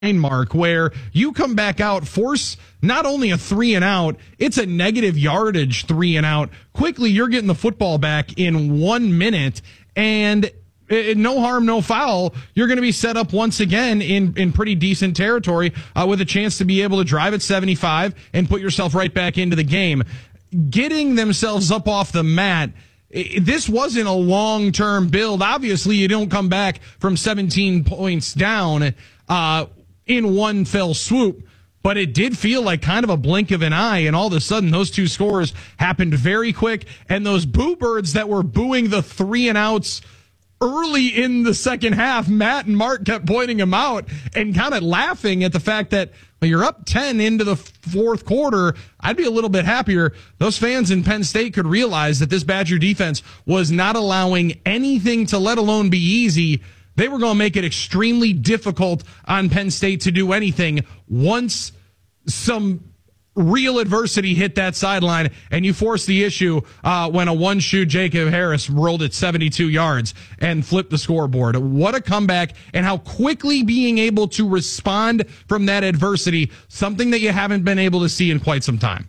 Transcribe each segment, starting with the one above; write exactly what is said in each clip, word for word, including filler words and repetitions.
mark where you come back out, force not only a three and out, it's a negative yardage three and out. Quickly, you're getting the football back in one minute, and it, no harm, no foul. You're going to be set up once again in, in pretty decent territory uh, with a chance to be able to drive at seventy-five and put yourself right back into the game. Getting themselves up off the mat, this wasn't a long-term build. Obviously, you don't come back from seventeen points down uh, in one fell swoop, but it did feel like kind of a blink of an eye, and all of a sudden those two scores happened very quick, and those boo birds that were booing the three and outs early in the second half, Matt and Mark kept pointing them out and kind of laughing at the fact that, well, you're up ten into the fourth quarter. I'd be a little bit happier. Those fans in Penn State could realize that this Badger defense was not allowing anything to let alone be easy. They were going to make it extremely difficult on Penn State to do anything once some real adversity hit that sideline, and you forced the issue uh, when a one-shoe Jacob Harris rolled it seventy-two yards and flipped the scoreboard. What a comeback, and how quickly being able to respond from that adversity, something that you haven't been able to see in quite some time.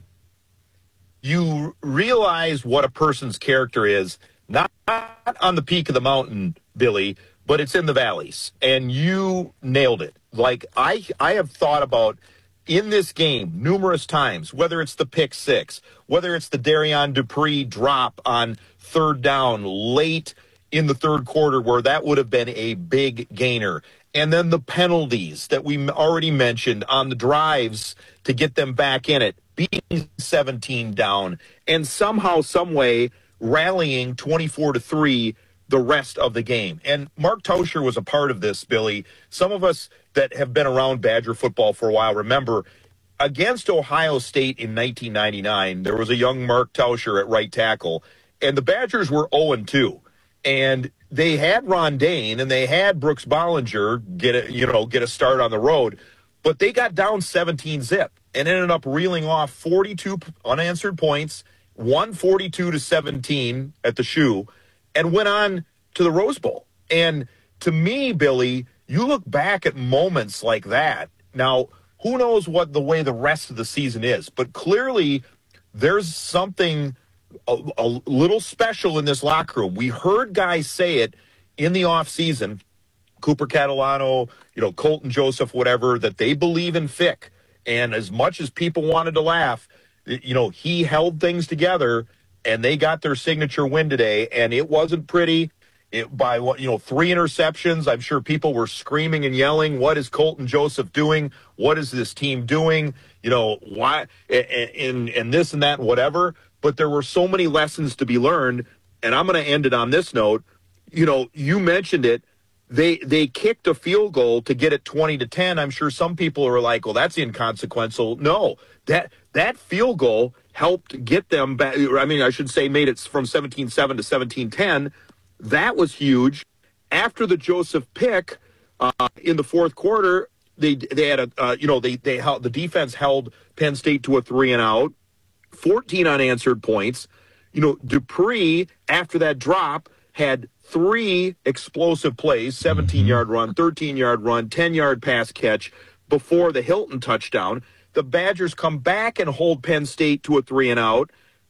You realize what a person's character is, not on the peak of the mountain, Billy, but it's in the valleys, and you nailed it. Like, I, I have thought about in this game numerous times, whether it's the pick six, whether it's the Darian Dupree drop on third down late in the third quarter where that would have been a big gainer, and then the penalties that we already mentioned on the drives to get them back in it, being seventeen down, and somehow, some way rallying twenty-four to three the rest of the game. And Mark Tauscher was a part of this, Billy. Some of us that have been around Badger football for a while remember against Ohio State in nineteen ninety-nine, there was a young Mark Tauscher at right tackle, and the Badgers were oh and two. And they had Ron Dayne and they had Brooks Bollinger get a, you know, get a start on the road, but they got down seventeen zip and ended up reeling off forty-two unanswered points, won forty-two to seventeen at the shoe, and went on to the Rose Bowl. And to me, Billy, you look back at moments like that. Now, who knows what the way the rest of the season is, but clearly there's something a, a little special in this locker room. We heard guys say it in the offseason, Cooper Catalano, you know, Colton Joseph, whatever, that they believe in Fick. And as much as people wanted to laugh, you know, he held things together, and they got their signature win today, and it wasn't pretty. It, by what you know, three interceptions. I'm sure people were screaming and yelling, "What is Colton Joseph doing? What is this team doing? You know, why?" And and this and that, and whatever. But there were so many lessons to be learned, and I'm going to end it on this note. You know, you mentioned it. They they kicked a field goal to get it twenty to ten. I'm sure some people are like, "Well, that's inconsequential." No, that that field goal helped get them back. I mean, I should say made it from seventeen seven to seventeen ten. That was huge. After the Joseph pick uh, in the fourth quarter, they they had a uh, you know they they held, the defense held Penn State to a three and out, fourteen unanswered points. You know, Dupree after that drop had three explosive plays: seventeen yard run, thirteen yard run, ten yard pass catch before the Hilton touchdown. The Badgers come back and hold Penn State to a three and out.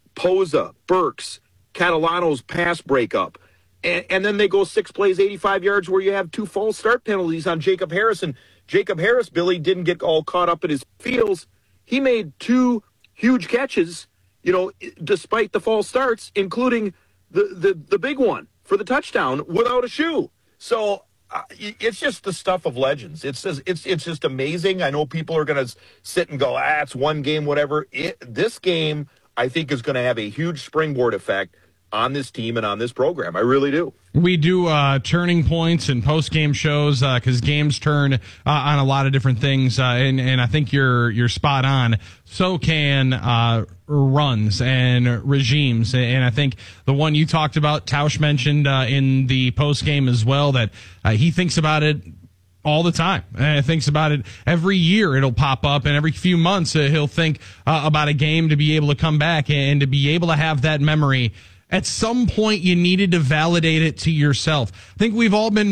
Posa, Burks, Catalano's pass breakup. And, and then they go six plays, eighty-five yards, where you have two false start penalties on Jacob Harris. And Jacob Harris, Billy, didn't get all caught up in his feels. He made two huge catches, you know, despite the false starts, including the, the, the big one for the touchdown without a shoe. So uh, it's just the stuff of legends. It's just, it's it's just amazing. I know people are going to sit and go, ah, it's one game, whatever. It, this game, I think, is going to have a huge springboard effect on this team and on this program. I really do. We do uh, turning points and post-game shows because uh, games turn uh, on a lot of different things, uh, and, and I think you're you're spot on. So can uh, runs and regimes, and I think the one you talked about, Tausch mentioned uh, in the post-game as well, that uh, he thinks about it all the time. And thinks about it every year. It'll pop up, and every few months uh, he'll think uh, about a game to be able to come back and to be able to have that memory. At some point, you needed to validate it to yourself. I think we've all been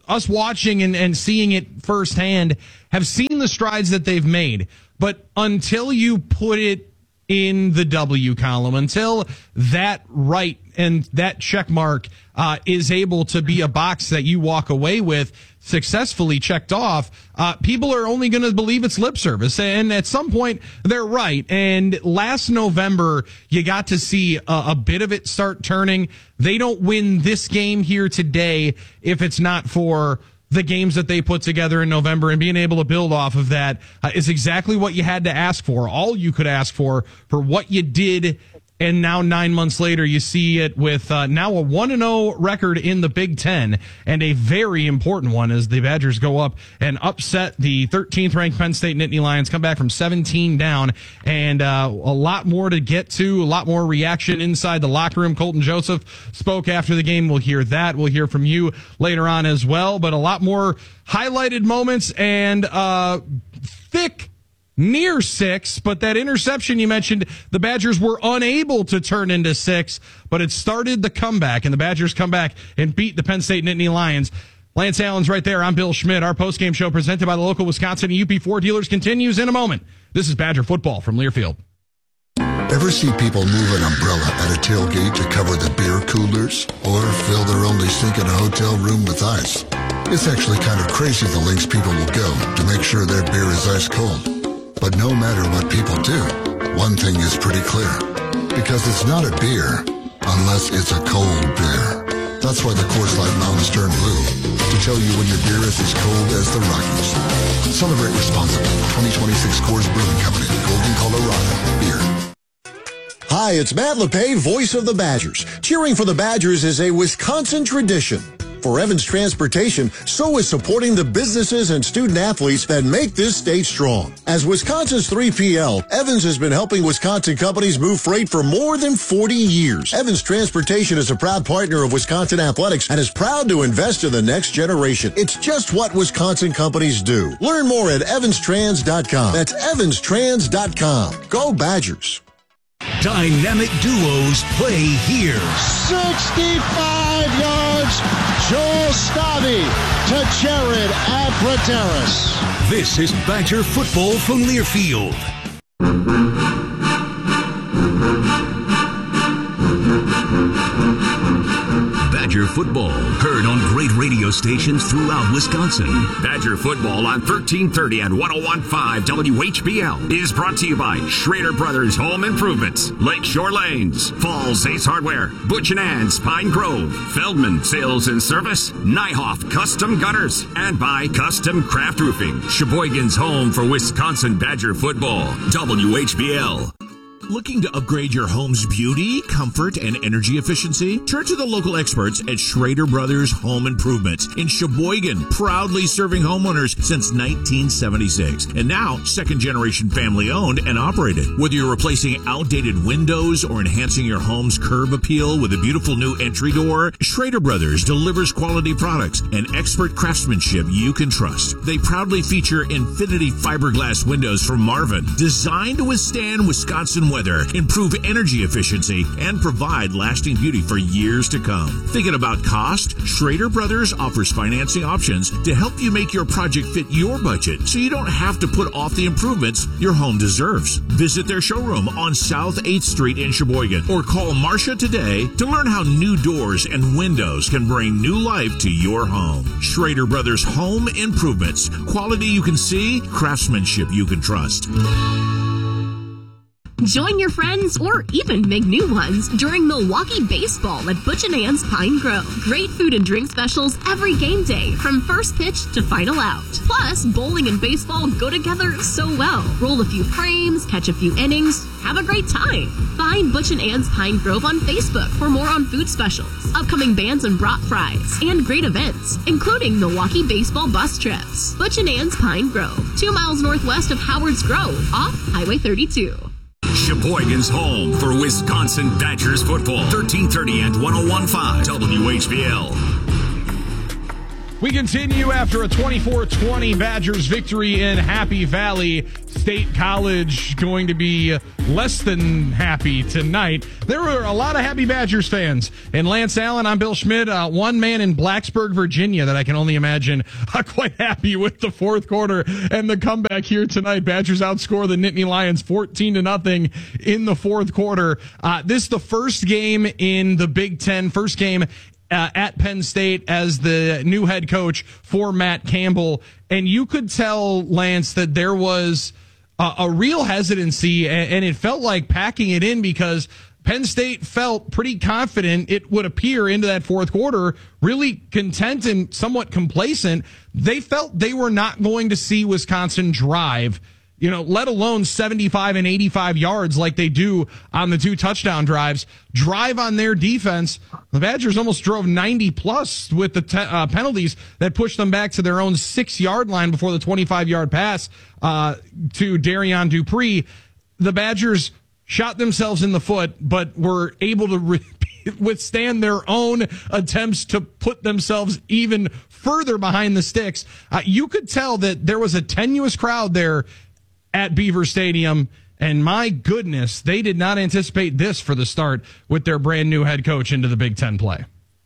us watching and, and seeing it firsthand have seen the strides that they've made. But until you put it in the W column, until that right and that check mark uh, is able to be a box that you walk away with successfully checked off, uh, people are only going to believe it's lip service. And at some point, they're right. And last November, you got to see a, a bit of it start turning. They don't win this game here today if it's not for the games that they put together in November, and being able to build off of that uh, is exactly what you had to ask for. All you could ask for, for what you did. And now nine months later, you see it with uh, now a one and oh record in the Big Ten, and a very important one as the Badgers go up and upset the thirteenth ranked Penn State Nittany Lions, come back from seventeen down, and uh, a lot more to get to, a lot more reaction inside the locker room. Colton Joseph spoke after the game. We'll hear that. We'll hear from you later on as well, but a lot more highlighted moments and uh, thick near six, but that interception you mentioned, the Badgers were unable to turn into six, but it started the comeback, and the Badgers come back and beat the Penn State Nittany Lions. Lance Allen's right there. I'm Bill Schmidt. Our postgame show presented by the local Wisconsin U P Ford dealers continues in a moment. This is Badger football from Learfield. Ever see people move an umbrella at a tailgate to cover the beer coolers, or fill their only sink in a hotel room with ice? It's actually kind of crazy the lengths people will go to make sure their beer is ice cold. But no matter what people do, one thing is pretty clear. Because it's not a beer unless it's a cold beer. That's why the Coors Light Mountains turn blue, to tell you when your beer is as cold as the Rockies. Celebrate responsibly. twenty twenty-six Coors Brewing Company, Golden, Colorado. Beer. Hi, it's Matt LePay, voice of the Badgers. Cheering for the Badgers is a Wisconsin tradition. For Evans Transportation, so is supporting the businesses and student athletes that make this state strong. As Wisconsin's three P L, Evans has been helping Wisconsin companies move freight for more than forty years. Evans Transportation is a proud partner of Wisconsin Athletics and is proud to invest in the next generation. It's just what Wisconsin companies do. Learn more at evans trans dot com. That's evans trans dot com. Go Badgers. Dynamic duos play here. sixty-five yards. Joel Stabby to Jared Abraderis. This is Badger football from Learfield. Badger football, heard on great radio stations throughout Wisconsin. Badger football on thirteen thirty and one oh one point five W H B L is brought to you by Schrader Brothers Home Improvements, Lakeshore Lanes, Falls Ace Hardware, Butch and Ann's Pine Grove, Feldman Sales and Service, Nyhoff Custom Gutters, and by Custom Craft Roofing, Sheboygan's home for Wisconsin Badger football, W H B L. Looking to upgrade your home's beauty, comfort, and energy efficiency? Turn to the local experts at Schrader Brothers Home Improvements in Sheboygan, proudly serving homeowners since nineteen seventy-six. And now, second-generation family-owned and operated. Whether you're replacing outdated windows or enhancing your home's curb appeal with a beautiful new entry door, Schrader Brothers delivers quality products and expert craftsmanship you can trust. They proudly feature Infinity fiberglass windows from Marvin, designed to withstand Wisconsin weather, improve energy efficiency, and provide lasting beauty for years to come. Thinking about cost? Schrader Brothers offers financing options to help you make your project fit your budget so you don't have to put off the improvements your home deserves. Visit their showroom on South eighth Street in Sheboygan or call Marcia today to learn how new doors and windows can bring new life to your home. Schrader Brothers Home Improvements. Quality you can see, craftsmanship you can trust. Join your friends or even make new ones during Milwaukee baseball at Butch and Ann's Pine Grove. Great food and drink specials every game day from first pitch to final out. Plus, bowling and baseball go together so well. Roll a few frames, catch a few innings, have a great time. Find Butch and Ann's Pine Grove on Facebook for more on food specials, upcoming bands and brat fries, and great events, including Milwaukee baseball bus trips. Butch and Ann's Pine Grove, two miles northwest of Howard's Grove, off Highway thirty-two. Sheboygan's home for Wisconsin Badgers football. thirteen thirty and one oh one point five W H B L. We continue after a twenty-four twenty Badgers victory in Happy Valley. State College going to be less than happy tonight. There were a lot of happy Badgers fans. And Lance Allen, I'm Bill Schmidt, uh, one man in Blacksburg, Virginia that I can only imagine uh, quite happy with the fourth quarter and the comeback here tonight. Badgers outscore the Nittany Lions fourteen to nothing in the fourth quarter. Uh, this is the first game in the Big Ten, first game Uh, at Penn State as the new head coach for Matt Campbell. And you could tell, Lance, that there was a, a real hesitancy, and, and it felt like packing it in because Penn State felt pretty confident, it would appear, into that fourth quarter, really content and somewhat complacent. They felt they were not going to see Wisconsin drive, you know, let alone seventy-five and eighty-five yards like they do on the two touchdown drives. Drive on their defense. The Badgers almost drove ninety plus with the te- uh, penalties that pushed them back to their own six yard line before the twenty-five yard pass uh, to Darian Dupree. The Badgers shot themselves in the foot, but were able to re- withstand their own attempts to put themselves even further behind the sticks. Uh, you could tell that there was a tenuous crowd there at Beaver Stadium, and my goodness, they did not anticipate this for the start with their brand new head coach into the Big Ten play.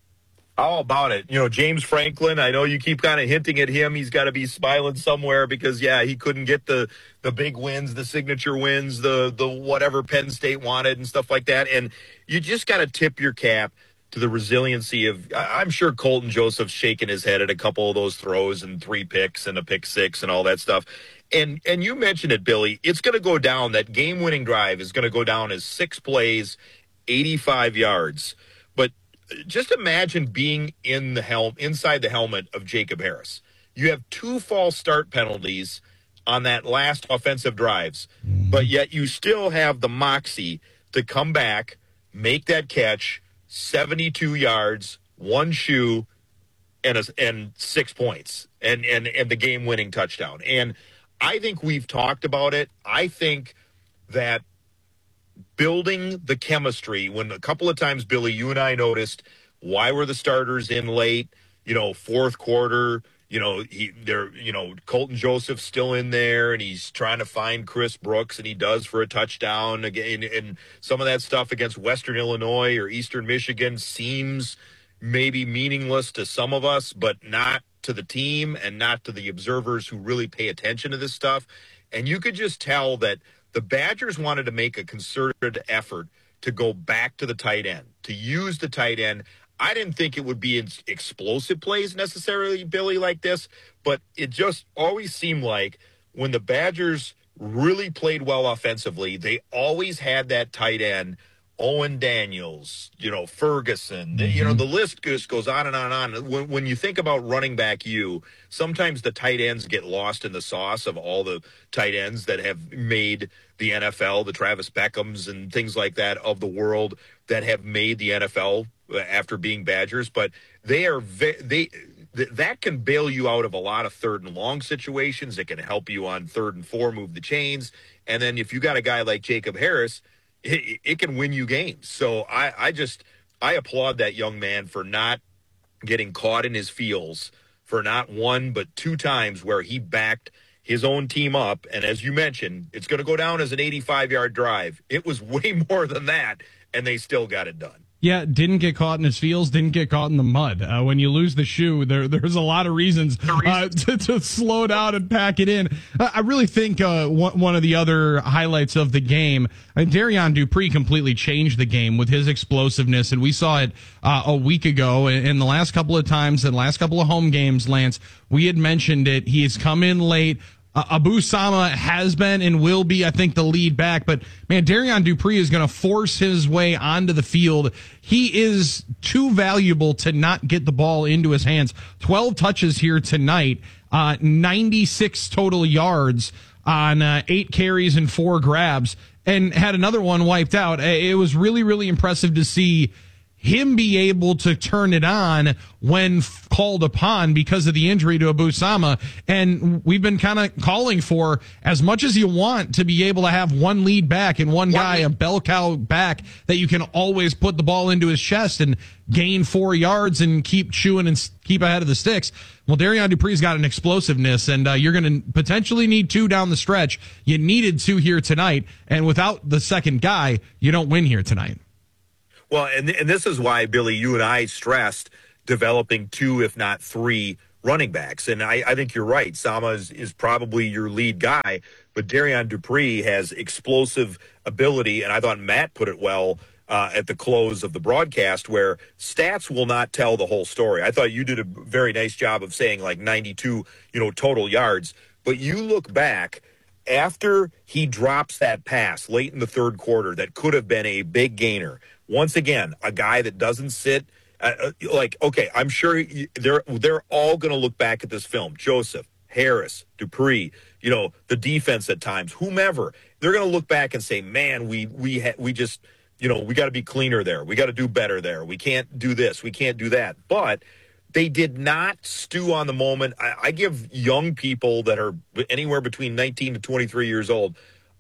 How about it? You know, James Franklin, I know you keep kind of hinting at him. He's got to be smiling somewhere because, yeah, he couldn't get the, the big wins, the signature wins, the, the whatever Penn State wanted and stuff like that. And you just got to tip your cap to the resiliency of, I'm sure Colton Joseph's shaking his head at a couple of those throws and three picks and a pick six and all that stuff. And and you mentioned it, Billy. It's going to go down. That game-winning drive is going to go down as six plays, eighty-five yards. But just imagine being in the helm, inside the helmet of Jacob Harris. You have two false start penalties on that last offensive drives, but yet you still have the moxie to come back, make that catch, seventy-two yards, one shoe, and a, and six points, and and and the game-winning touchdown. And I think we've talked about it. I think that building the chemistry, when a couple of times, Billy, you and I noticed, why were the starters in late, you know, fourth quarter, you know, he, they're, you know, Colton Joseph's still in there and he's trying to find Chris Brooks, and he does for a touchdown again. And some of that stuff against Western Illinois or Eastern Michigan seems maybe meaningless to some of us, but not to the team and not to the observers who really pay attention to this stuff. And you could just tell that the Badgers wanted to make a concerted effort to go back to the tight end, to use the tight end. I didn't think it would be in explosive plays necessarily, Billy, like this, but it just always seemed like when the Badgers really played well offensively, they always had that tight end, Owen Daniels, you know, Ferguson, mm-hmm. you know, the list just goes on and on and on. When, when you think about running back you, sometimes the tight ends get lost in the sauce of all the tight ends that have made the N F L, the Travis Beckhams and things like that of the world that have made the N F L after being Badgers. But they are, ve- they th- that can bail you out of a lot of third and long situations. It can help you on third and four, move the chains. And then if you got a guy like Jacob Harris, It, it can win you games. So I, I just, I applaud that young man for not getting caught in his feels, for not one but two times where he backed his own team up. And as you mentioned, it's going to go down as an eighty-five yard drive. It was way more than that, and they still got it done. Yeah, didn't get caught in his feels, didn't get caught in the mud. Uh, when you lose the shoe, there there's a lot of reasons uh, to, to slow down and pack it in. Uh, I really think uh, one, one of the other highlights of the game, uh, Darian Dupree completely changed the game with his explosiveness, and we saw it uh, a week ago. In the last couple of times, in the last couple of home games, Lance, we had mentioned it. He has come in late. Uh, Abu Sama has been and will be, I think, the lead back. But, man, Darian Dupree is going to force his way onto the field. He is too valuable to not get the ball into his hands. twelve touches here tonight, uh, ninety-six total yards on uh, eight carries and four grabs, and had another one wiped out. It was really, really impressive to see him be able to turn it on when f- called upon because of the injury to Abu Sama. And we've been kind of calling for, as much as you want to be able to have one lead back and one guy, a bell cow back, that you can always put the ball into his chest and gain four yards and keep chewing and keep ahead of the sticks. Well, Darian Dupree's got an explosiveness, and uh, you're going to potentially need two down the stretch. You needed two here tonight, and without the second guy, you don't win here tonight. Well, and, and this is why, Billy, you and I stressed developing two, if not three, running backs. And I, I think you're right. Sama is, is probably your lead guy, but Darian Dupree has explosive ability, and I thought Matt put it well uh, at the close of the broadcast, where stats will not tell the whole story. I thought you did a very nice job of saying like ninety-two, you know, total yards. But you look back, after he drops that pass late in the third quarter that could have been a big gainer, once again, a guy that doesn't sit, uh, like, okay, I'm sure they're they're all going to look back at this film. Joseph, Harris, Dupree, you know, the defense at times, whomever. They're going to look back and say, man, we we ha- we just, you know, we got to be cleaner there. We got to do better there. We can't do this. We can't do that. But they did not stew on the moment. I, I give young people that are anywhere between nineteen to twenty-three years old,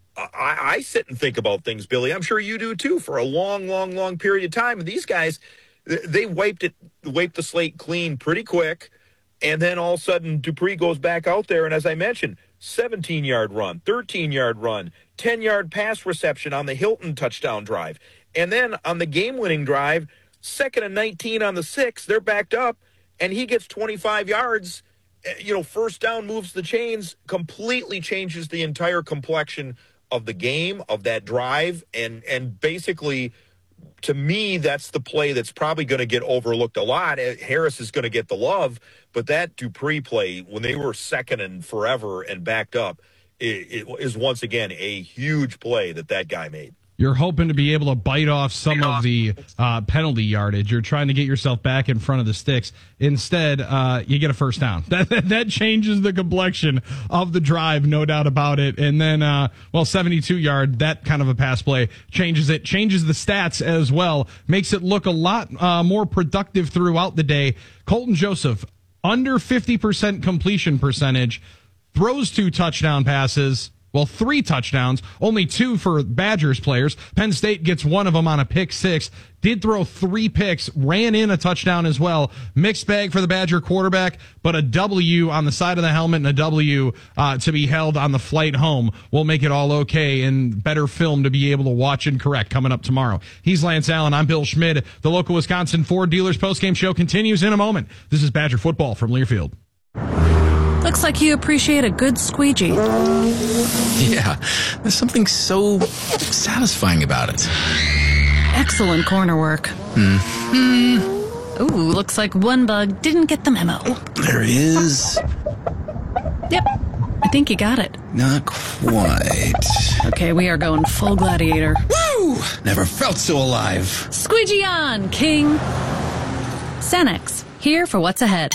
I, I sit and think about things, Billy. I'm sure you do too, for a long, long, long period of time. And these guys, they wiped it, wiped the slate clean pretty quick. And then all of a sudden, Dupree goes back out there. And as I mentioned, seventeen-yard run, thirteen-yard run, ten-yard pass reception on the Hilton touchdown drive. And then on the game-winning drive, second and nineteen on the six, they're backed up, and he gets twenty-five yards. You know, first down, moves the chains, completely changes the entire complexion of the game, of that drive, and and basically, to me, that's the play that's probably going to get overlooked a lot. Harris is going to get the love, but that Dupree play, when they were second and forever and backed up, it, it is once again a huge play that that guy made. You're hoping to be able to bite off some of the uh, penalty yardage. You're trying to get yourself back in front of the sticks. Instead, uh, you get a first down. That, that that changes the complexion of the drive, no doubt about it. And then, uh, well, seventy-two yard, that kind of a pass play changes it, changes the stats as well, makes it look a lot uh, more productive throughout the day. Colton Joseph, under fifty percent completion percentage, throws two touchdown passes. Well, three touchdowns, only two for Badgers players. Penn State gets one of them on a pick six. Did throw three picks, ran in a touchdown as well. Mixed bag for the Badger quarterback, but a W on the side of the helmet and a W uh, to be held on the flight home will make it all okay and better film to be able to watch and correct coming up tomorrow. He's Lance Allen. I'm Bill Schmid. The local Wisconsin Ford Dealers postgame show continues in a moment. This is Badger football from Learfield. Looks like you appreciate a good squeegee. Yeah, there's something so satisfying about it. Excellent corner work. Mm-hmm. Ooh, looks like one bug didn't get the memo. Oh, there is. Yep, I think you got it. Not quite. Okay, we are going full gladiator. Woo! Never felt so alive. Squeegee on, King. Sanex, here for what's ahead.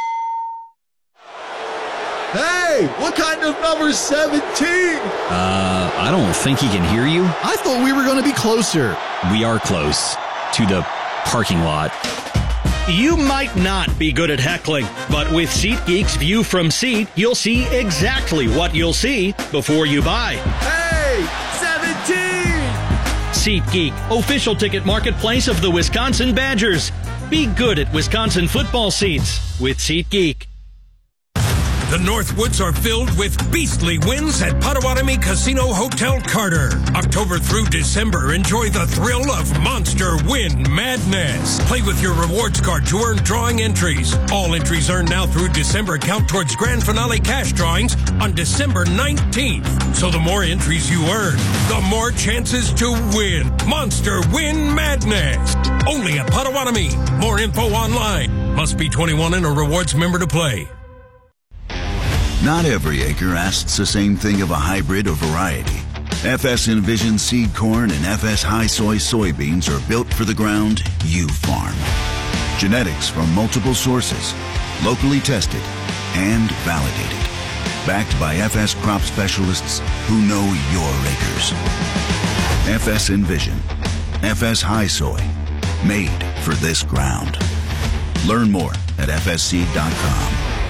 Hey, what kind of number seventeen? Uh, I don't think he can hear you. I thought we were going to be closer. We are close to the parking lot. You might not be good at heckling, but with SeatGeek's View from Seat, you'll see exactly what you'll see before you buy. Hey, seventeen! SeatGeek, official ticket marketplace of the Wisconsin Badgers. Be good at Wisconsin football seats with SeatGeek. The Northwoods are filled with beastly wins at Potawatomi Casino Hotel Carter. October through December, enjoy the thrill of Monster Win Madness. Play with your rewards card to earn drawing entries. All entries earned now through December count towards grand finale cash drawings on December nineteenth. So the more entries you earn, the more chances to win. Monster Win Madness. Only at Potawatomi. More info online. Must be twenty-one and a rewards member to play. Not every acre asks the same thing of a hybrid or variety. F S Envision seed corn and F S High Soy soybeans are built for the ground you farm. Genetics from multiple sources, locally tested and validated. Backed by F S crop specialists who know your acres. F S Envision, F S High Soy, made for this ground. Learn more at f s seed dot com.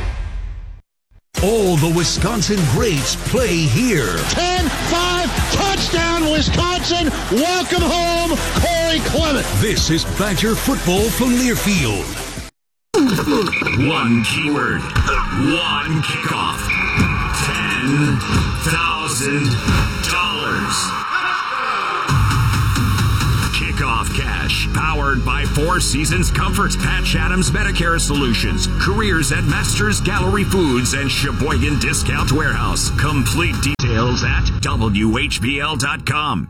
All the Wisconsin greats play here. ten five, touchdown, Wisconsin. Welcome home, Corey Clement. This is Badger football from Learfield. One keyword, one kickoff, ten thousand dollars. Kickoff Cash, powered by Four Seasons Comfort, Patch Adams Medicare Solutions, careers at Masters Gallery Foods, and Sheboygan Discount Warehouse. Complete details at W H B L dot com.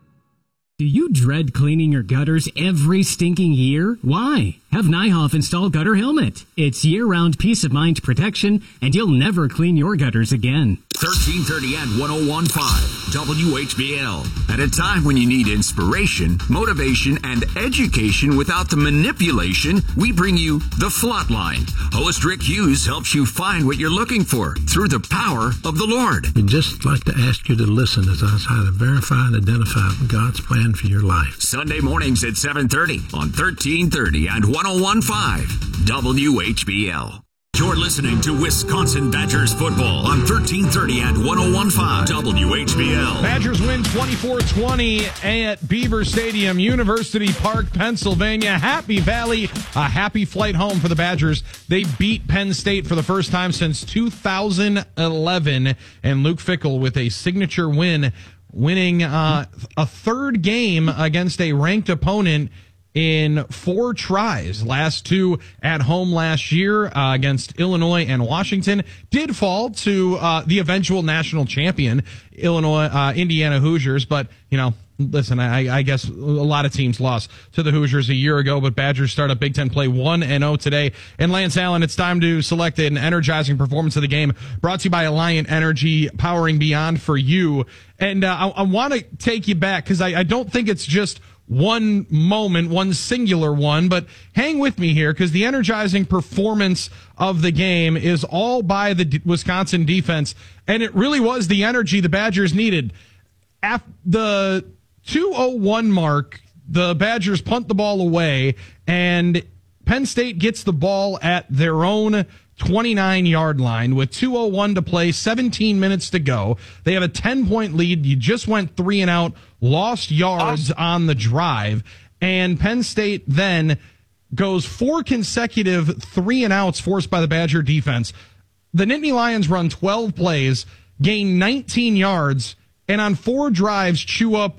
Do you dread cleaning your gutters every stinking year? Why? Have Nyhoff install Gutter Helmet. It's year-round peace of mind protection, and you'll never clean your gutters again. thirteen thirty and one oh one point five W H B L. At a time when you need inspiration, motivation, and education without the manipulation, we bring you The Flot Line. Host Rick Hughes helps you find what you're looking for through the power of the Lord. We'd just like to ask you to listen as I try to verify and identify God's plan for your life. Sunday mornings at seven thirty on thirteen thirty and one oh one point five W H B L. You're listening to Wisconsin Badgers football on thirteen thirty and one oh one point five W H B L. Badgers win twenty-four twenty at Beaver Stadium, University Park, Pennsylvania. Happy Valley, a happy flight home for the Badgers. They beat Penn State for the first time since two thousand eleven, and Luke Fickell with a signature win, winning uh, a third game against a ranked opponent in four tries. Last two at home last year uh, against Illinois and Washington. Did fall to uh, the eventual national champion, Illinois, uh, Indiana Hoosiers. But, you know, listen, I, I guess a lot of teams lost to the Hoosiers a year ago, but Badgers start up Big Ten play one and oh today. And Lance Allen, it's time to select an energizing performance of the game, brought to you by Alliant Energy, powering beyond for you. And uh, I, I want to take you back because I, I don't think it's just one moment, one singular one, but hang with me here because the energizing performance of the game is all by the D- Wisconsin defense, and it really was the energy the Badgers needed. After the two oh one mark, the Badgers punt the ball away, and Penn State gets the ball at their own twenty-nine yard line with two oh one to play, seventeen minutes to go. They have a ten point lead. You just went three and out, lost yards on the drive, and Penn State then goes four consecutive three and outs forced by the Badger defense. The Nittany Lions run twelve plays, gain nineteen yards, and on four drives chew up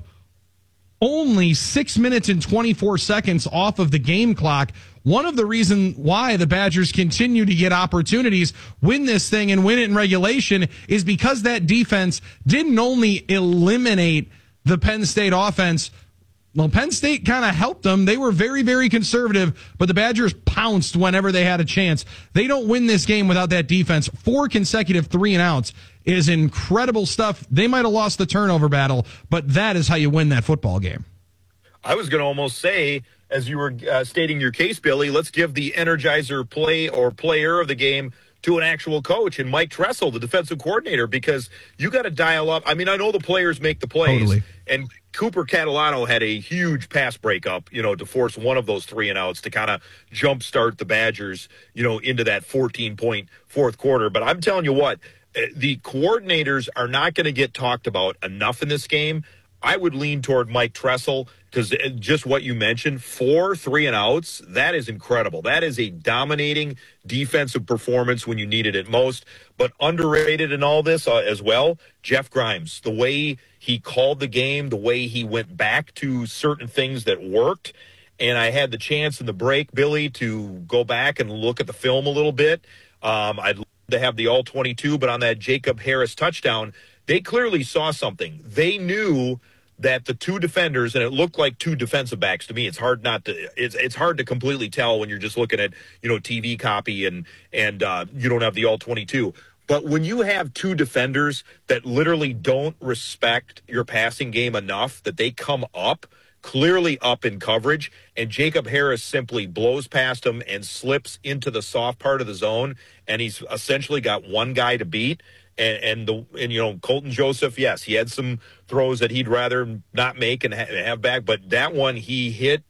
only six minutes and twenty-four seconds off of the game clock. One of the reasons why the Badgers continue to get opportunities, win this thing and win it in regulation, is because that defense didn't only eliminate the Penn State offense. Well, Penn State kind of helped them. They were very, very conservative, but the Badgers pounced whenever they had a chance. They don't win this game without that defense. Four consecutive three and outs is incredible stuff. They might have lost the turnover battle, but that is how you win that football game. I was going to almost say, as you were uh, stating your case, Billy, let's give the energizer play or player of the game to an actual coach, and Mike Tressel, the defensive coordinator, because you got to dial up. I mean, I know the players make the plays, totally. And Cooper Catalano had a huge pass breakup, you know, to force one of those three and outs to kind of jumpstart the Badgers, you know, into that fourteen point fourth quarter. But I'm telling you what, the coordinators are not going to get talked about enough in this game. I would lean toward Mike Tressel because just what you mentioned, four three and outs, that is incredible. That is a dominating defensive performance when you needed it most. But underrated in all this uh, as well, Jeff Grimes, the way he called the game, the way he went back to certain things that worked. And I had the chance in the break, Billy, to go back and look at the film a little bit. Um, I'd love to have the all twenty-two, but on that Jacob Harris touchdown, they clearly saw something. They knew that the two defenders, and it looked like two defensive backs to me. It's hard not to. It's it's hard to completely tell when you're just looking at, you know, T V copy and and uh, you don't have the all twenty-two. But when you have two defenders that literally don't respect your passing game enough, that they come up clearly up in coverage, and Jacob Harris simply blows past him and slips into the soft part of the zone, and he's essentially got one guy to beat. And, and the and you know Colton Joseph, yes, he had some throws that he'd rather not make and ha- have back, but that one he hit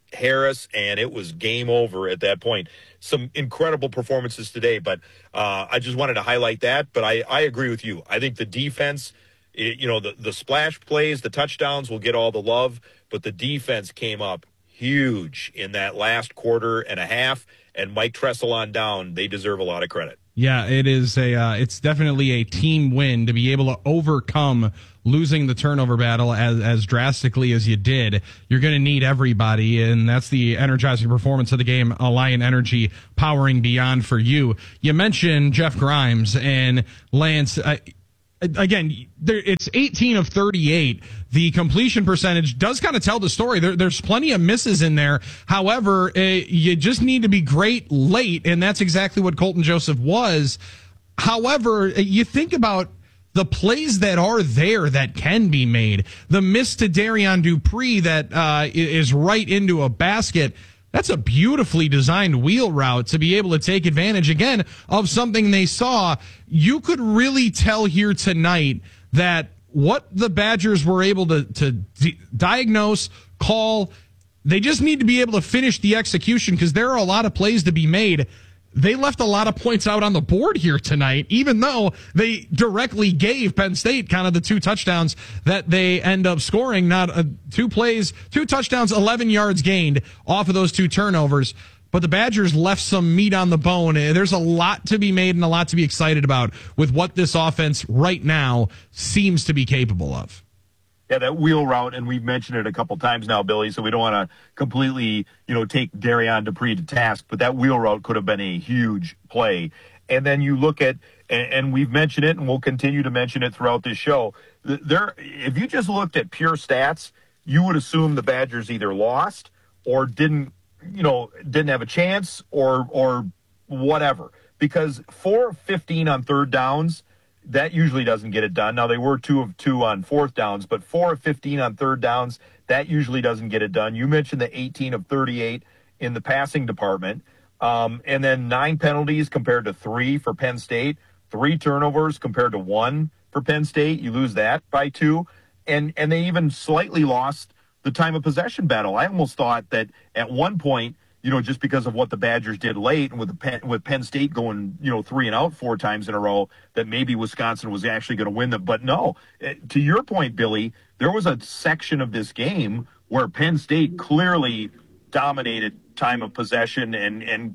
Harris, and it was game over at that point. Some incredible performances today, but uh, I just wanted to highlight that. But I, I agree with you. I think the defense, it, you know, the, the splash plays, the touchdowns will get all the love, but the defense came up huge in that last quarter and a half, and Mike Tressel on down, they deserve a lot of credit. Yeah, it is a. Uh, it's definitely a team win to be able to overcome losing the turnover battle as as drastically as you did. You're going to need everybody, and that's the energizing performance of the game. Alliant Energy powering beyond for you. You mentioned Jeff Grimes and Lance. Uh, Again, there, it's eighteen of thirty-eight. The completion percentage does kind of tell the story. There, there's plenty of misses in there. However, uh, you just need to be great late, and that's exactly what Colton Joseph was. However, you think about the plays that are there that can be made. The miss to Darian Dupree that uh, is right into a basket. That's a beautifully designed wheel route to be able to take advantage, again, of something they saw. You could really tell here tonight that what the Badgers were able to, to di- diagnose, call, they just need to be able to finish the execution because there are a lot of plays to be made. They left a lot of points out on the board here tonight, even though they directly gave Penn State kind of the two touchdowns that they end up scoring. Not uh, two plays, two touchdowns, eleven yards gained off of those two turnovers. But the Badgers left some meat on the bone. There's a lot to be made and a lot to be excited about with what this offense right now seems to be capable of. Yeah, that wheel route, and we've mentioned it a couple times now, Billy, so we don't want to completely, you know, take Darian Dupree to task, but that wheel route could have been a huge play. And then you look at, and, and we've mentioned it, and we'll continue to mention it throughout this show, there, if you just looked at pure stats, you would assume the Badgers either lost or didn't, you know, didn't have a chance or or whatever. Because four of fifteen on third downs, that usually doesn't get it done. Now, they were two of two on fourth downs, but four of fifteen on third downs, that usually doesn't get it done. You mentioned the eighteen of thirty-eight in the passing department. Um, and then nine penalties compared to three for Penn State, three turnovers compared to one for Penn State. You lose that by two. And, and they even slightly lost the time of possession battle. I almost thought that at one point, you know, just because of what the Badgers did late and with the Penn, with Penn State going, you know, three and out four times in a row, that maybe Wisconsin was actually going to win them. But no, to your point, Billy, there was a section of this game where Penn State clearly dominated time of possession and, and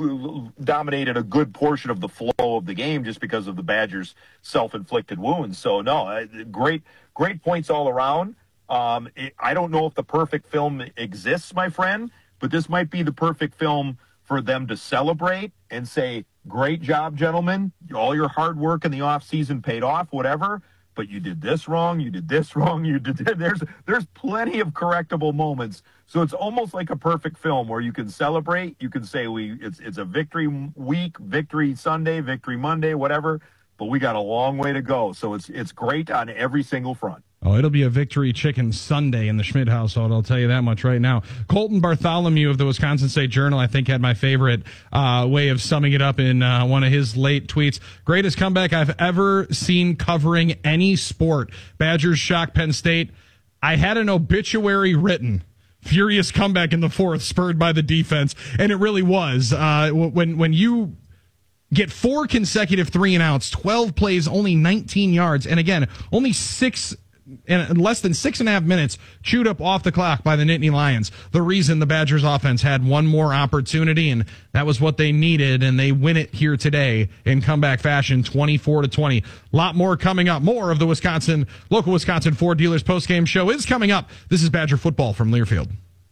dominated a good portion of the flow of the game just because of the Badgers' self-inflicted wounds. So, no, great, great points all around. Um, it, I don't know if the perfect film exists, my friend, but this might be the perfect film for them to celebrate and say, great job, gentlemen. All your hard work in the offseason paid off, whatever, but you did this wrong, you did this wrong, you did that. There's, there's plenty of correctable moments. So it's almost like a perfect film where you can celebrate. You can say we it's it's a victory week, victory Sunday, victory Monday, whatever, but we got a long way to go. So it's it's great on every single front. Oh, it'll be a victory chicken Sunday in the Schmidt household. I'll tell you that much right now. Colton Bartholomew of the Wisconsin State Journal, I think, had my favorite uh, way of summing it up in uh, one of his late tweets. Greatest comeback I've ever seen covering any sport. Badgers shock Penn State. I had an obituary written. Furious comeback in the fourth, spurred by the defense, and it really was. Uh, when when you get four consecutive three and outs, twelve plays, only nineteen yards, and again, only six. And less than six and a half minutes chewed up off the clock by the Nittany Lions. The reason the Badgers offense had one more opportunity, and that was what they needed, and they win it here today in comeback fashion, twenty-four to twenty. A lot more coming up. More of the Wisconsin, local Wisconsin Ford Dealers postgame show is coming up. This is Badger football from Learfield.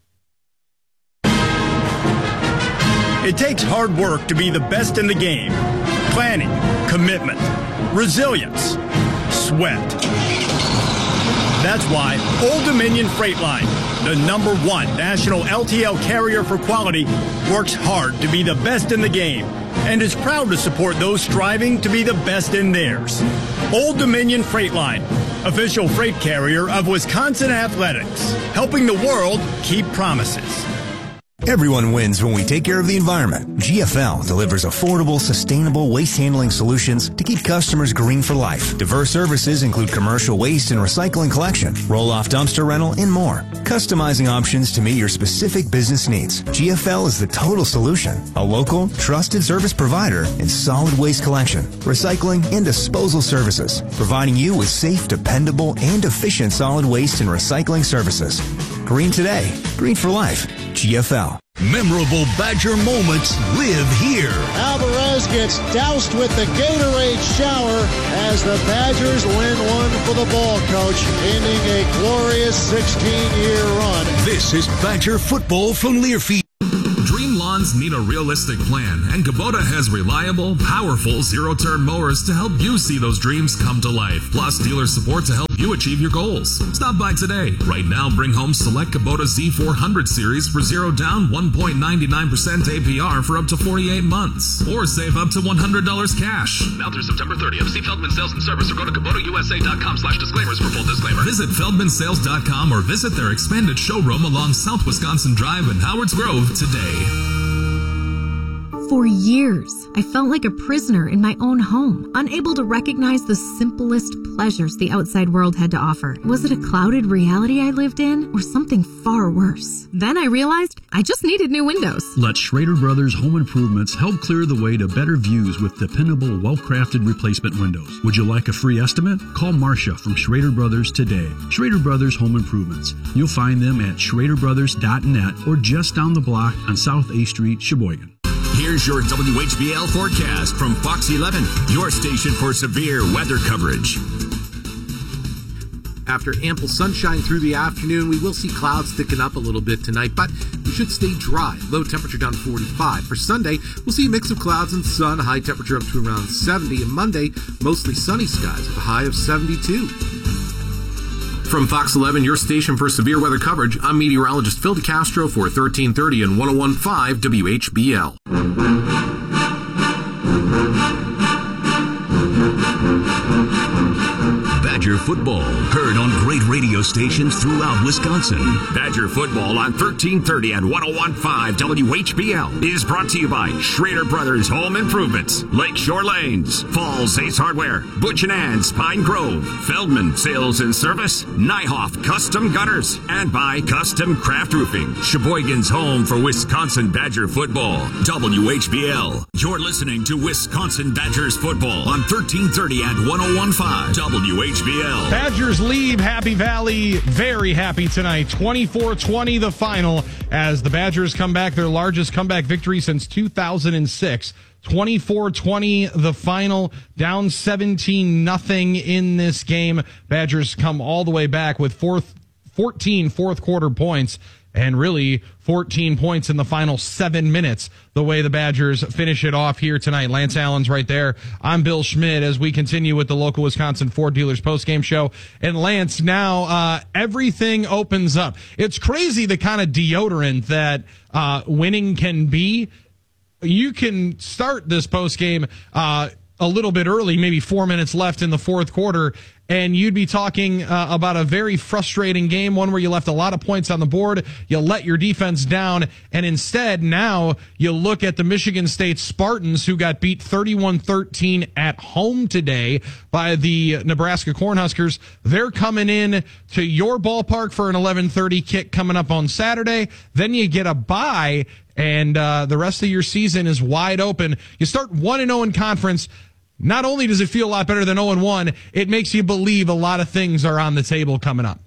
It takes hard work to be the best in the game. Planning, commitment, resilience, sweat. That's why Old Dominion Freight Line, the number one national L T L carrier for quality, works hard to be the best in the game and is proud to support those striving to be the best in theirs. Old Dominion Freight Line, official freight carrier of Wisconsin Athletics, helping the world keep promises. Everyone wins when we take care of the environment. G F L delivers affordable, sustainable waste handling solutions to keep customers green for life. Diverse services include commercial waste and recycling collection, roll-off dumpster rental, and more. Customizing options to meet your specific business needs. G F L is the total solution. A local, trusted service provider in solid waste collection, recycling, and disposal services, providing you with safe, dependable, and efficient solid waste and recycling services. Green today, green for life. G F L. Memorable Badger moments live here. Alvarez gets doused with the Gatorade shower as the Badgers win one for the ball coach, ending a glorious sixteen-year run. This is Badger football from Learfield. Dream lawns need a realistic plan, and Kubota has reliable, powerful zero-turn mowers to help you see those dreams come to life. Plus, dealer support to help you achieve your goals. Stop by today. Right now, bring home select Kubota Z four hundred series for zero down, one point nine nine percent A P R for up to forty-eight months. Or save up to one hundred dollars cash. Now through September thirtieth. See Feldman Sales and Service or go to Kubota U S A dot com slash disclaimers for full disclaimer. Visit Feldman Sales dot com or visit their expanded showroom along South Wisconsin Drive in Howards Grove today. For years, I felt like a prisoner in my own home, unable to recognize the simplest pleasures the outside world had to offer. Was it a clouded reality I lived in, or something far worse? Then I realized I just needed new windows. Let Schrader Brothers Home Improvements help clear the way to better views with dependable, well-crafted replacement windows. Would you like a free estimate? Call Marcia from Schrader Brothers today. Schrader Brothers Home Improvements. You'll find them at schrader brothers dot net or just down the block on South A Street, Sheboygan. Here's your W H B L forecast from Fox eleven, your station for severe weather coverage. After ample sunshine through the afternoon, we will see clouds thicken up a little bit tonight, but we should stay dry. Low temperature down to forty-five. For Sunday, we'll see a mix of clouds and sun, high temperature up to around seventy. And Monday, mostly sunny skies with a high of seventy-two. From Fox eleven, your station for severe weather coverage, I'm meteorologist Phil DeCastro for thirteen thirty and one oh one point five W H B L. Badger football, heard on great radio stations throughout Wisconsin. Badger football on thirteen thirty and one oh one point five W H B L is brought to you by Schrader Brothers Home Improvements, Lakeshore Lanes, Falls Ace Hardware, Butch and Ann's Pine Grove, Feldman Sales and Service, Nyhoff Custom Gutters, and by Custom Craft Roofing, Sheboygan's home for Wisconsin Badger football. W H B L, you're listening to Wisconsin Badgers football on thirteen thirty and one oh one point five W H B L. Badgers leave Happy Valley very happy tonight. twenty-four twenty the final as the Badgers come back, their largest comeback victory since two thousand six. twenty-four twenty the final, down seventeen nothing in this game. Badgers come all the way back with fourth, fourteen fourth quarter points. And really, fourteen points in the final seven minutes, the way the Badgers finish it off here tonight. Lance Allen's right there. I'm Bill Schmidt as we continue with the local Wisconsin Ford Dealers postgame show. And Lance, now uh, everything opens up. It's crazy the kind of deodorant that uh, winning can be. You can start this postgame uh, a little bit early, maybe four minutes left in the fourth quarter, and you'd be talking uh, about a very frustrating game, one where you left a lot of points on the board, you let your defense down, and instead now you look at the Michigan State Spartans, who got beat thirty-one thirteen at home today by the Nebraska Cornhuskers. They're coming in to your ballpark for an eleven thirty kick coming up on Saturday. Then you get a bye, and uh, the rest of your season is wide open. You start one and oh in conference. Not only does it feel a lot better than oh and one, it makes you believe a lot of things are on the table coming up.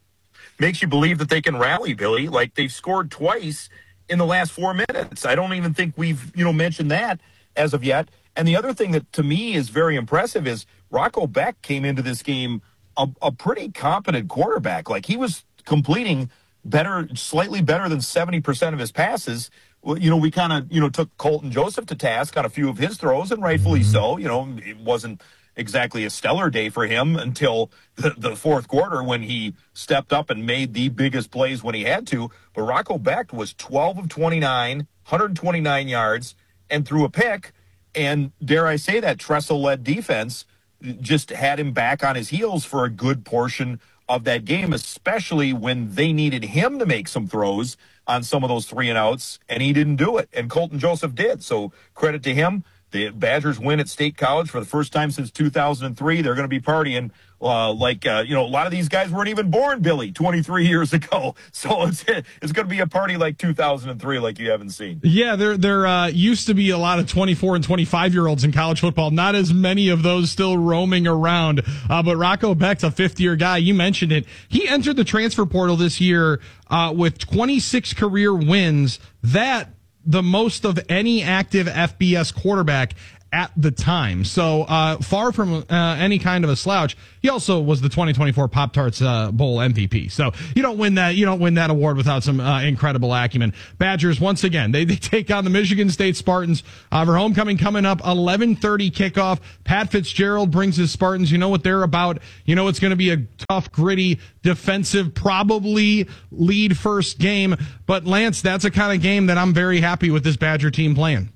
Makes you believe that they can rally, Billy. Like, they've scored twice in the last four minutes. I don't even think we've, you know, mentioned that as of yet. And the other thing that, to me, is very impressive is Rocco Beck came into this game a, a pretty competent quarterback. Like, he was completing better, slightly better than seventy percent of his passes. Well, you know, we kind of, you know, took Colton Joseph to task on a few of his throws, and rightfully mm-hmm. so. You know, it wasn't exactly a stellar day for him until the, the fourth quarter when he stepped up and made the biggest plays when he had to. But Rocco Beck was twelve of twenty-nine, one hundred twenty-nine yards, and threw a pick. And dare I say that Tressel-led defense just had him back on his heels for a good portion of that game, especially when they needed him to make some throws on some of those three and outs, and he didn't do it. And Colton Joseph did. So credit to him. The Badgers win at State College for the first time since two thousand three. They're going to be partying uh, like, uh, you know, a lot of these guys weren't even born, Billy, twenty-three years ago. So it's it's going to be a party like two thousand three like you haven't seen. Yeah, there there uh, used to be a lot of twenty-four and twenty-five-year-olds in college football. Not as many of those still roaming around. Uh, but Rocco Beck's a fifth-year guy. You mentioned it. He entered the transfer portal this year uh, with twenty-six career wins. That the most of any active F B S quarterback at the time. So uh, far from uh, any kind of a slouch. He also was the twenty twenty-four Pop-Tarts uh, Bowl M V P. So you don't win that. You don't win that award without some uh, incredible acumen. Badgers once again. They, they take on the Michigan State Spartans uh, for homecoming coming up. eleven thirty kickoff. Pat Fitzgerald brings his Spartans. You know what they're about. You know it's going to be a tough, gritty, defensive, probably lead first game. But Lance, that's a kind of game that I'm very happy with this Badger team playing.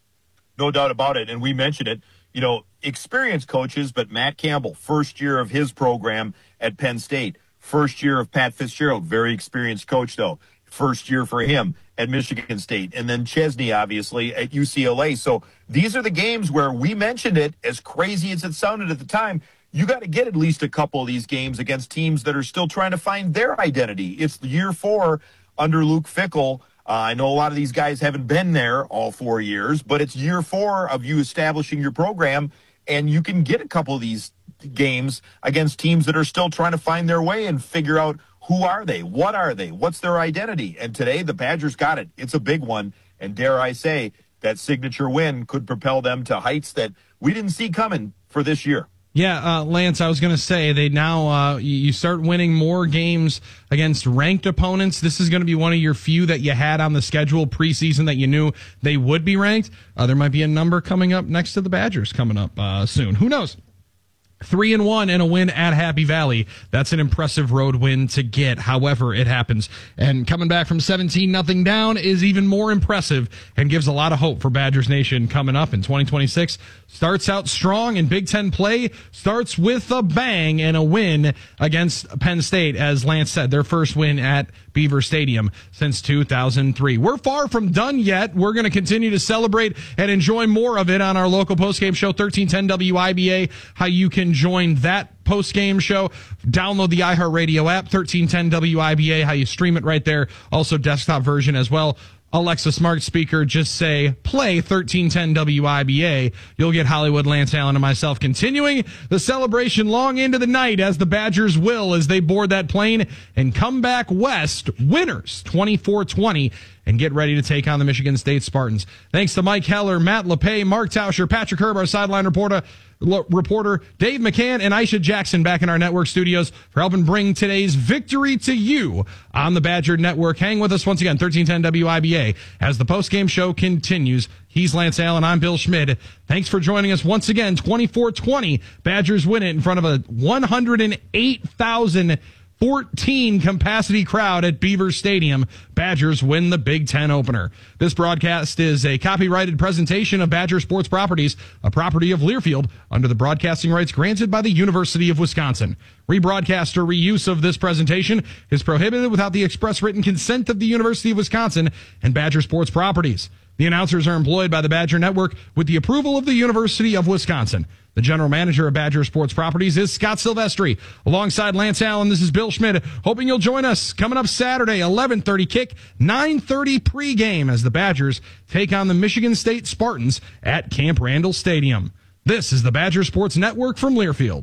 No doubt about it. And we mentioned it, you know, experienced coaches, but Matt Campbell, first year of his program at Penn State, first year of Pat Fitzgerald, very experienced coach, though, first year for him at Michigan State, and then Chesney, obviously, at U C L A. So these are the games where we mentioned it, as crazy as it sounded at the time. You got to get at least a couple of these games against teams that are still trying to find their identity. It's year four under Luke Fickell. Uh, I know a lot of these guys haven't been there all four years, but it's year four of you establishing your program, and you can get a couple of these games against teams that are still trying to find their way and figure out who are they, what are they, what's their identity. And today the Badgers got it. It's a big one, and dare I say, that signature win could propel them to heights that we didn't see coming for this year. Yeah, uh, Lance, I was going to say they now uh, you start winning more games against ranked opponents. This is going to be one of your few that you had on the schedule preseason that you knew they would be ranked. Uh, there might be a number coming up next to the Badgers coming up uh, soon. Who knows? Three and one and a win at Happy Valley. That's an impressive road win to get. However, it happens. And coming back from seventeen nothing down is even more impressive and gives a lot of hope for Badgers Nation coming up in twenty twenty-six. Starts out strong in Big Ten play, starts with a bang and a win against Penn State, as Lance said, their first win at Beaver Stadium since two thousand three. We're far from done yet. We're going to continue to celebrate and enjoy more of it on our local postgame show, thirteen ten W I B A. How you can join that postgame show. Download the iHeartRadio app, thirteen ten W I B A, how you stream it right there. Also desktop version as well. Alexa smart speaker, just say play thirteen ten W I B A. You'll get Hollywood, Lance Allen, and myself continuing the celebration long into the night, as the Badgers will, as they board that plane and come back west, winners twenty-four twenty, and get ready to take on the Michigan State Spartans. Thanks to Mike Heller, Matt LePay, Mark Tauscher, Patrick Herb, our sideline reporter, reporter Dave McCann, and Aisha Jackson back in our network studios for helping bring today's victory to you on the Badger Network. Hang with us once again, thirteen ten W I B A, as the postgame show continues. He's Lance Allen. I'm Bill Schmid. Thanks for joining us once again. twenty-four twenty. Badgers win it in front of a one hundred eight thousand fourteen capacity crowd at Beaver Stadium. Badgers win the Big Ten opener. This broadcast is a copyrighted presentation of Badger Sports Properties, a property of Learfield, under the broadcasting rights granted by the University of Wisconsin. Rebroadcast or reuse of this presentation is prohibited without the express written consent of the University of Wisconsin and Badger Sports Properties. The announcers are employed by the Badger Network with the approval of the University of Wisconsin. The general manager of Badger Sports Properties is Scott Silvestri. Alongside Lance Allen, this is Bill Schmid. Hoping you'll join us coming up Saturday, eleven thirty kick, nine thirty pregame, as the Badgers take on the Michigan State Spartans at Camp Randall Stadium. This is the Badger Sports Network from Learfield.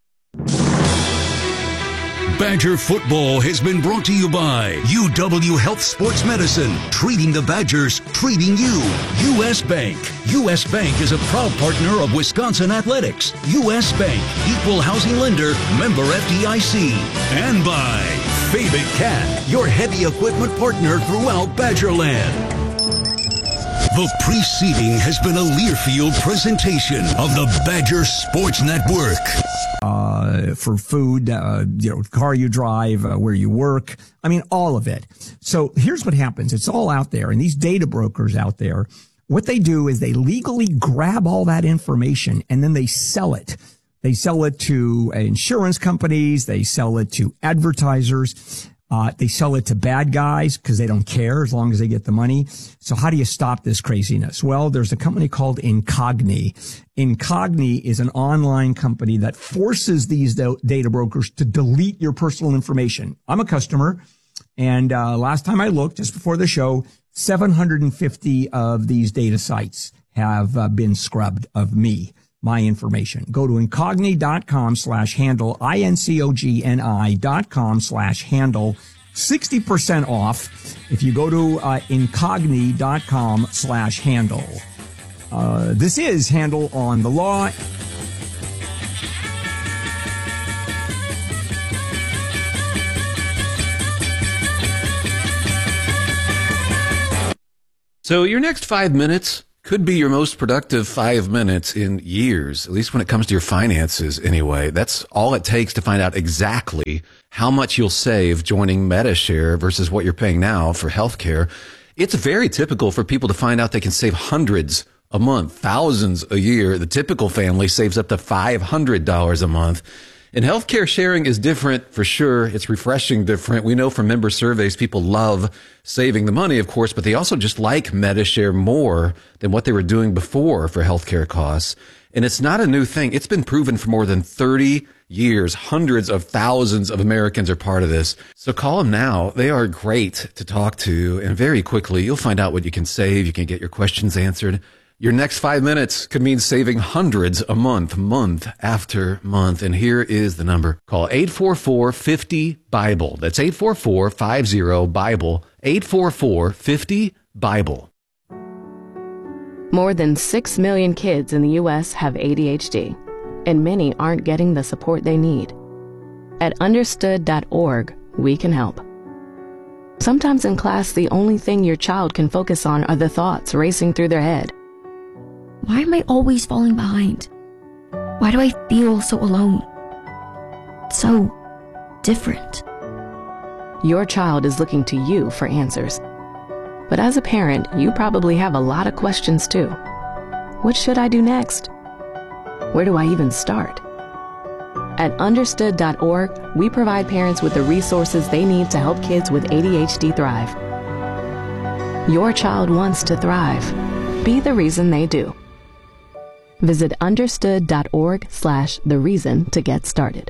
Badger football has been brought to you by U W Health Sports Medicine, treating the Badgers, treating you. U S Bank. U S Bank is a proud partner of Wisconsin Athletics. U S Bank, equal housing lender, member F D I C. And by Fabit Cat, your heavy equipment partner throughout Badgerland. The preceding has been a Learfield presentation of the Badger Sports Network. Uh, for food, uh, you know, car you drive, uh, where you work. I mean, all of it. So here's what happens. It's all out there. And these data brokers out there, what they do is they legally grab all that information and then they sell it They sell it to insurance companies. They sell it to advertisers. Uh, they sell it to bad guys because they don't care as long as they get the money. So how do you stop this craziness? Well, there's a company called Incogni. Incogni is an online company that forces these data brokers to delete your personal information. I'm a customer, and uh, last time I looked, just before the show, seven hundred fifty of these data sites have uh, been scrubbed of me, my information. Go to incogni.com slash handle, I-N-C-O-G-N-I dot com slash handle, sixty percent off if you go to uh, incogni.com slash handle. Uh, this is Handle on the Law. So your next five minutes could be your most productive five minutes in years, at least when it comes to your finances anyway. That's all it takes to find out exactly how much you'll save joining MediShare versus what you're paying now for healthcare. It's very typical for people to find out they can save hundreds a month, thousands a year. The typical family saves up to five hundred dollars a month. And healthcare sharing is different for sure. It's refreshing different. We know from member surveys, people love saving the money, of course, but they also just like MediShare more than what they were doing before for healthcare costs. And it's not a new thing. It's been proven for more than thirty years. Hundreds of thousands of Americans are part of this. So call them now. They are great to talk to. And very quickly, you'll find out what you can save. You can get your questions answered. Your next five minutes could mean saving hundreds a month, month after month. And here is the number. Call eight four four, five zero, BIBLE. That's eight four four, five zero, BIBLE. eight four four, five zero, BIBLE. More than six million kids in the U S have A D H D, and many aren't getting the support they need. At understood dot org, we can help. Sometimes in class, the only thing your child can focus on are the thoughts racing through their head. Why am I always falling behind? Why do I feel so alone? So different. Your child is looking to you for answers. But as a parent, you probably have a lot of questions too. What should I do next? Where do I even start? At understood dot org, we provide parents with the resources they need to help kids with A D H D thrive. Your child wants to thrive. Be the reason they do. Visit understood dot org slash the reason to get started.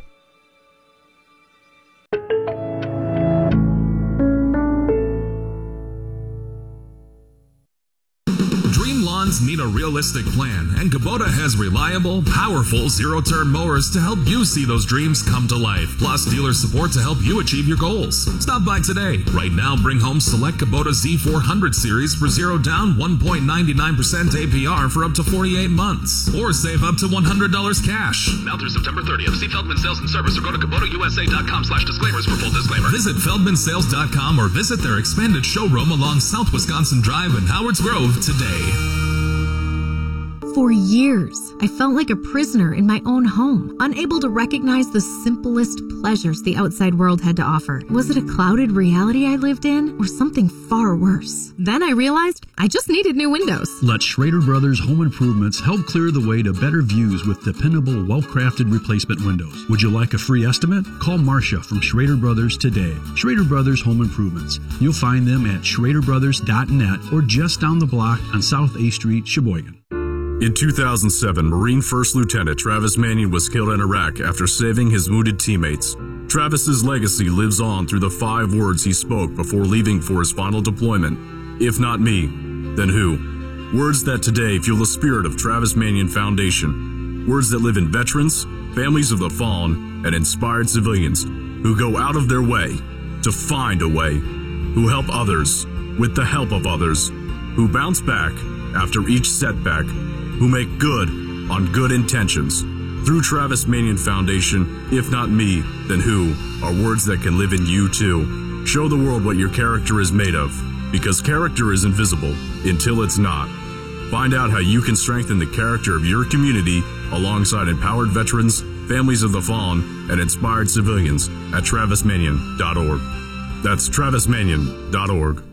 Need a realistic plan, and Kubota has reliable, powerful zero-turn mowers to help you see those dreams come to life, plus dealer support to help you achieve your goals. Stop by today. Right now, bring home select Kubota Z four hundred series for zero down, one point nine nine percent A P R for up to forty-eight months, or save up to one hundred dollars cash. Now through September thirtieth, see Feldman Sales and Service or go to Kubota U S A dot com slash disclaimers for full disclaimer. Visit Feldman Sales dot com or visit their expanded showroom along South Wisconsin Drive in Howards Grove today. For years, I felt like a prisoner in my own home, unable to recognize the simplest pleasures the outside world had to offer. Was it a clouded reality I lived in, or something far worse? Then I realized I just needed new windows. Let Schrader Brothers Home Improvements help clear the way to better views with dependable, well-crafted replacement windows. Would you like a free estimate? Call Marcia from Schrader Brothers today. Schrader Brothers Home Improvements. You'll find them at schrader brothers dot net or just down the block on South A Street, Sheboygan. In two thousand seven, Marine First Lieutenant Travis Manion was killed in Iraq after saving his wounded teammates. Travis's legacy lives on through the five words he spoke before leaving for his final deployment. If not me, then who? Words that today fuel the spirit of Travis Manion Foundation. Words that live in veterans, families of the fallen, and inspired civilians who go out of their way to find a way, who help others with the help of others, who bounce back after each setback, who make good on good intentions. Through Travis Manion Foundation, if not me, then who, are words that can live in you too. Show the world what your character is made of, because character is invisible until it's not. Find out how you can strengthen the character of your community alongside empowered veterans, families of the fallen, and inspired civilians at travis manion dot org. That's travis manion dot org.